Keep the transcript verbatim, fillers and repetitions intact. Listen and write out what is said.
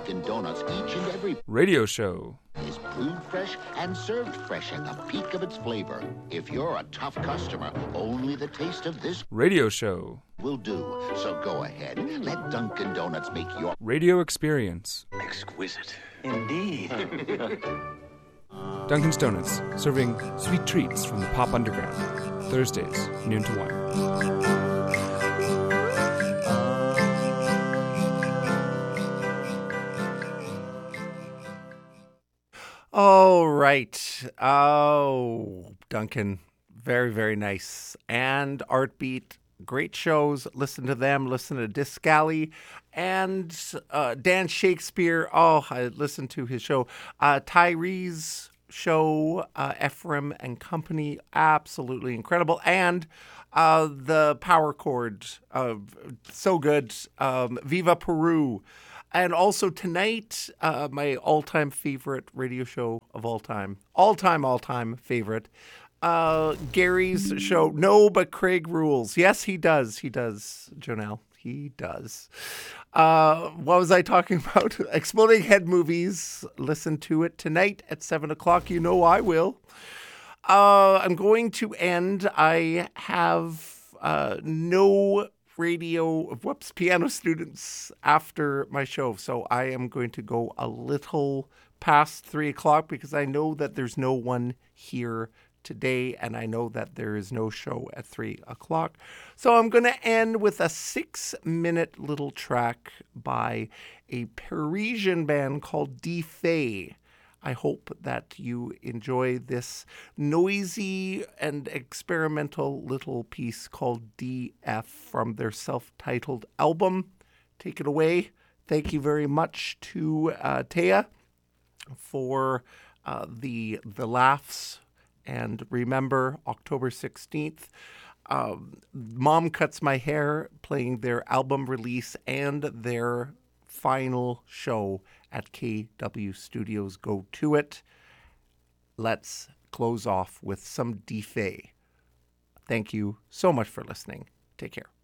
Dunkin' Donuts each and every radio show is brewed fresh and served fresh at the peak of its flavor. If you're a tough customer, only the taste of this radio show will do. So go ahead, let Dunkin' Donuts make your radio experience exquisite. Indeed. Dunkin's Donuts, serving sweet treats from the pop underground. Thursdays, noon to one. Oh, right. Oh, Duncan. Very, very nice. And Artbeat. Great shows. Listen to them. Listen to Disc Alley. And uh, Dan Shakespeare. Oh, I listened to his show. Uh, Tyree's show, uh, Ephraim and Company. Absolutely incredible. And uh, the Power Chord. Uh, so good. Um, Viva Peru. And also tonight, uh, my all-time favorite radio show of all time. All-time, all-time favorite. Uh, Gary's show. No, but Craig rules. Yes, he does. He does, Jonelle. He does. Uh, what was I talking about? Exploding Head Movies. Listen to it tonight at seven o'clock. You know I will. Uh, I'm going to end. I have uh, no... radio, whoops, piano students after my show. So I am going to go a little past three o'clock because I know that there's no one here today and I know that there is no show at three o'clock. So I'm going to end with a six minute little track by a Parisian band called Defay. I hope that you enjoy this noisy and experimental little piece called D F from their self-titled album. Take it away. Thank you very much to uh, Taya for uh, the the laughs. And remember, October sixteenth, um, Mom Cuts My Hair playing their album release and their final show at K W Studios. Go to it. Let's close off with some Defay. Thank you so much for listening. Take care.